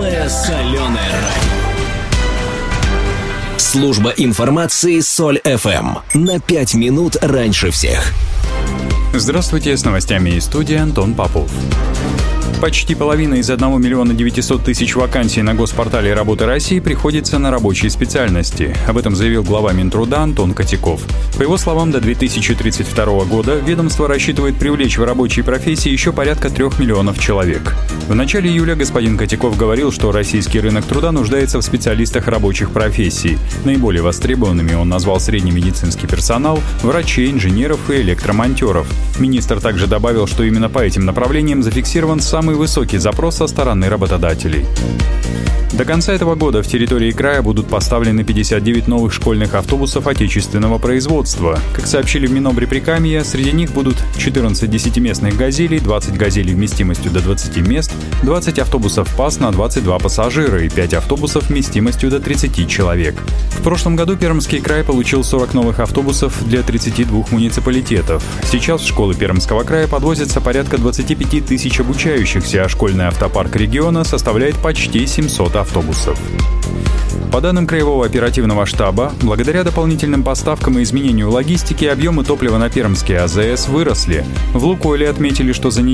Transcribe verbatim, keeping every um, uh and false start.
Самое соленое радио. Служба информации Соль эф эм. На пять минут раньше всех. Здравствуйте, с новостями из студии Антон Попов. Почти половина из одного миллиона девятисот тысяч вакансий на госпортале «Работы России» приходится на рабочие специальности. Об этом заявил глава Минтруда Антон Котяков. По его словам, до две тысячи тридцать второго года ведомство рассчитывает привлечь в рабочие профессии еще порядка трех миллионов человек. В начале июля господин Котяков говорил, что российский рынок труда нуждается в специалистах рабочих профессий. Наиболее востребованными он назвал средний медицинский персонал, врачей, инженеров и электромонтеров. Министр также добавил, что именно по этим направлениям зафиксирован самый высокий запрос со стороны работодателей. До конца этого года в территории края будут поставлены пятьдесят девять новых школьных автобусов отечественного производства. Как сообщили в Минобрприкамья, среди них будут четырнадцать десятиместных «Газелей», двадцать «Газелей» вместимостью до двадцати мест, двадцать автобусов ПАС на двадцать два пассажира и пять автобусов вместимостью до тридцати человек. В прошлом году Пермский край получил сорок новых автобусов для тридцати двух муниципалитетов. Сейчас в школы Пермского края подвозится порядка двадцати пяти тысяч обучающихся, а школьный автопарк региона составляет почти семьсот автобусов. По данным Краевого оперативного штаба, благодаря дополнительным поставкам и изменению логистики объемы топлива на пермские АЗС выросли. В «Лукойле» отметили, что за неделю